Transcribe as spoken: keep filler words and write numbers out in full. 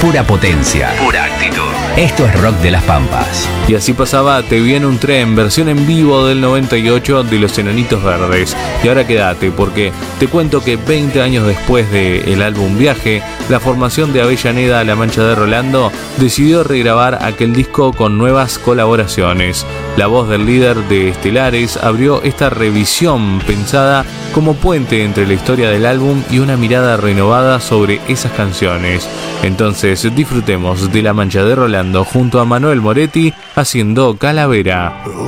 Pura potencia. Pura actitud. Esto es Rock de las Pampas. Y así pasaba Te Viene un Tren, versión en vivo del noventa y ocho de Los Enanitos Verdes. Y ahora quédate, porque te cuento que veinte años después del álbum Viaje, la formación de Avellaneda La Mancha de Rolando decidió regrabar aquel disco con nuevas colaboraciones. La voz del líder de Estelares abrió esta revisión pensada como puente entre la historia del álbum y una mirada renovada sobre esas canciones. Entonces disfrutemos de La Mancha de Rolando junto a Manuel Moretti haciendo Calavera.